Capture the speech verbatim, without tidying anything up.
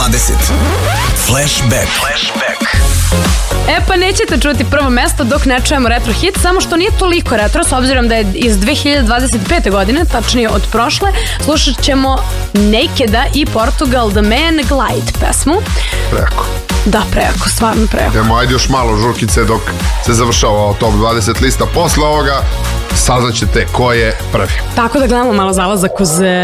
dvadeset. Flashback. Flashback. E pa nećete čuti prvo mesto dok ne čujemo retro hit, samo što nije toliko retro, s obzirom da je iz dve hiljade dvadeset pete godine, tačnije od prošle. Slušat ćemo Nakeda i Portugal The Man Glide pesmu. Preko. Da, preko, stvarno preko. Idemo, ajde još malo žurkice dok se završava top dvadeset lista. Posle ovoga saznaćete ko je prvi. Tako da gledamo malo zalazak uz